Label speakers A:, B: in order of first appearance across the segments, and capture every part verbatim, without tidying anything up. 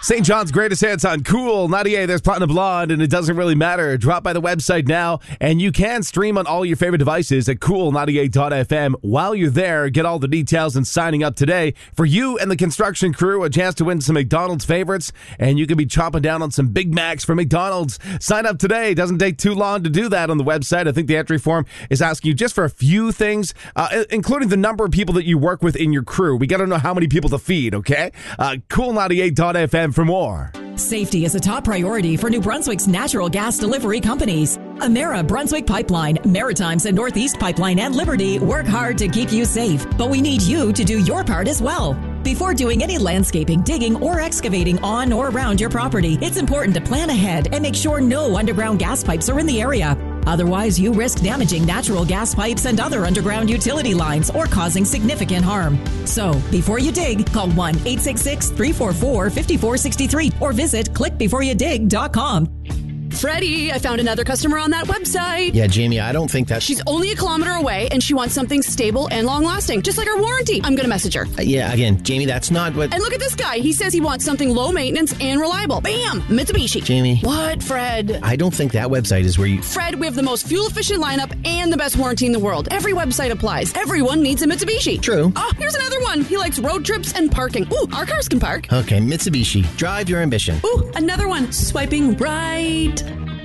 A: Saint John's greatest hits on Cool ninety-eight. There's Platinum Blonde, and it doesn't really matter. Drop by the website now, and you can stream on all your favorite devices at cool ninety-eight dot f m. While you're there, get all the details and signing up today. For you and the construction crew, a chance to win some McDonald's favorites, and you can be chopping down on some Big Macs from McDonald's. Sign up today. Doesn't take too long to do that on the website. I think the entry form is asking you just for a few things, uh, including the number of people that you work with in your crew. We got to know how many people to feed, okay? Uh, cool ninety-eight dot f m for more.
B: Safety is a top priority for New Brunswick's natural gas delivery companies. Emera, Brunswick Pipeline, Maritimes and Northeast Pipeline, and Liberty work hard to keep you safe, but we need you to do your part as well. Before doing any landscaping, digging, or excavating on or around your property, it's important to plan ahead and make sure no underground gas pipes are in the area. Otherwise, you risk damaging natural gas pipes and other underground utility lines or causing significant harm. So, before you dig, call one eight six six, three four four, five four six three or visit click before you dig dot com.
C: Freddie, I found another customer on that website.
D: Yeah, Jamie, I don't think that...
C: She's only a kilometer away, and she wants something stable and long-lasting, just like our warranty. I'm going to message her.
D: Uh, yeah, again, Jamie, that's not what...
C: And look at this guy. He says he wants something low maintenance and reliable. Bam! Mitsubishi.
D: Jamie.
C: What, Fred?
D: I don't think that website is where you...
C: Fred, we have the most fuel-efficient lineup and the best warranty in the world. Every website applies. Everyone needs a Mitsubishi.
D: True.
C: Oh, here's another one. He likes road trips and parking. Ooh, our cars can park.
D: Okay, Mitsubishi. Drive your ambition.
C: Ooh, another one. Swiping right.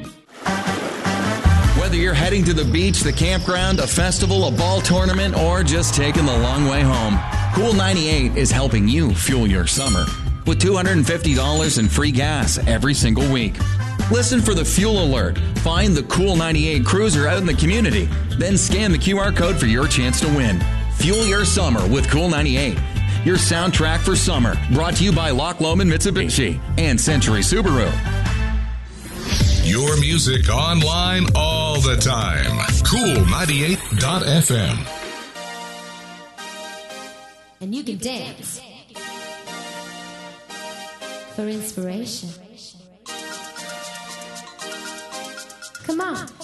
E: Whether you're heading to the beach, the campground, a festival, a ball tournament, or just taking the long way home, Cool ninety-eight is helping you fuel your summer with two hundred fifty dollars in free gas every single week. Listen for the fuel alert. Find the Cool ninety-eight cruiser out in the community. Then scan the Q R code for your chance to win. Fuel your summer with Cool ninety-eight. Your soundtrack for summer. Brought to you by Loch Lomond Mitsubishi and Century Subaru.
F: Your music online all the time. cool ninety-eight dot f m.
G: And you can dance for inspiration. Come on.